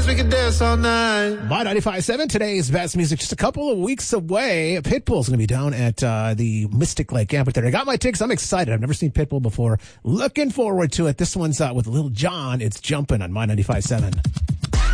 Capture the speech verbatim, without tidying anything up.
we can dance all night. My ninety-five point seven, today's best music, just a couple of weeks away. Pitbull's going to be down at uh, the Mystic Lake Amphitheater. I got my tickets. I'm excited. I've never seen Pitbull before. Looking forward to it. This one's uh, with Lil Jon. It's Jumping on My ninety-five point seven.